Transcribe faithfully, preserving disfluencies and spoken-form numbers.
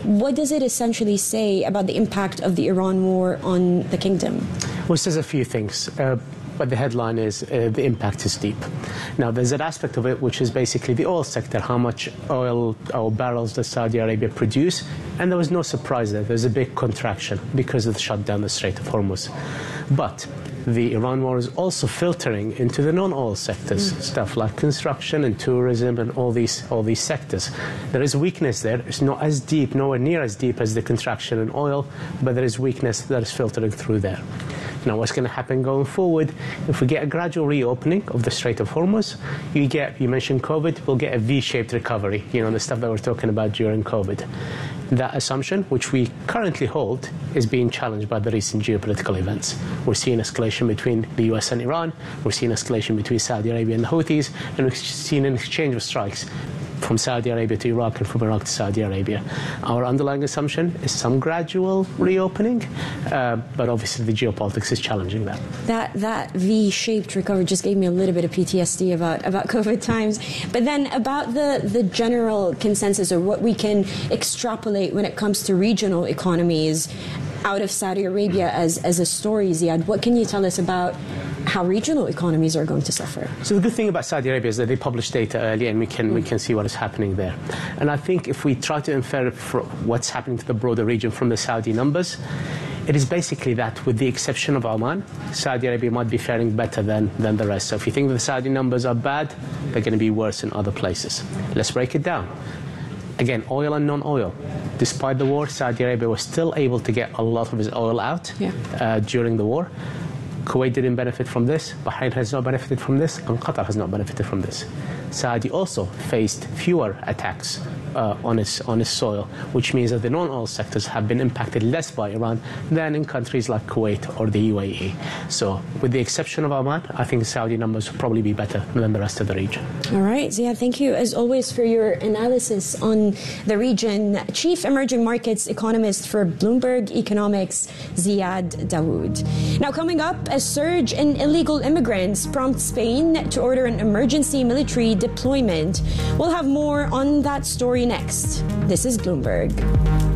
What does it essentially say about the impact of the Iran war on the kingdom? Well, it says a few things. Uh, But the headline is uh, the impact is deep. Now, there's an aspect of it which is basically the oil sector, how much oil or barrels does Saudi Arabia produce, and there was no surprise there. There's a big contraction because of the shutdown of the Strait of Hormuz. But the Iran war is also filtering into the non-oil sectors, mm. stuff like construction and tourism and all these all these sectors. There is weakness there. It's not as deep, nowhere near as deep as the contraction in oil, but there is weakness that is filtering through there. Now, what's going to happen going forward? If we get a gradual reopening of the Strait of Hormuz, you get, you mentioned COVID, we'll get a V-shaped recovery, you know, the stuff that we're talking about during COVID. That assumption, which we currently hold, is being challenged by the recent geopolitical events. We're seeing escalation between the U S and Iran, we're seeing escalation between Saudi Arabia and the Houthis, and we've seen an exchange of strikes from Saudi Arabia to Iraq and from Iraq to Saudi Arabia. Our underlying assumption is some gradual reopening, uh, but obviously the geopolitics is challenging that. That that V-shaped recovery just gave me a little bit of P T S D about, about COVID times. But then about the, the general consensus or what we can extrapolate when it comes to regional economies out of Saudi Arabia as, as a story, Ziad, what can you tell us about how regional economies are going to suffer? So the good thing about Saudi Arabia is that they publish data early and we can, mm. we can see what is happening there. And I think if we try to infer what's happening to the broader region from the Saudi numbers, it is basically that with the exception of Oman, Saudi Arabia might be faring better than, than the rest. So if you think the Saudi numbers are bad, they're going to be worse in other places. Let's break it down. Again, oil and non-oil. Despite the war, Saudi Arabia was still able to get a lot of its oil out yeah. uh, during the war. Kuwait didn't benefit from this, Bahrain has not benefited from this, and Qatar has not benefited from this. Saudi also faced fewer attacks uh, on, its, on its soil, which means that the non-oil sectors have been impacted less by Iran than in countries like Kuwait or the U A E. So with the exception of Oman, I think Saudi numbers will probably be better than the rest of the region. All right, Ziad, thank you as always for your analysis on the region. Chief Emerging Markets Economist for Bloomberg Economics, Ziad Dawood. Now coming up, a surge in illegal immigrants prompts Spain to order an emergency military deployment. We'll have more on that story next. This is Bloomberg.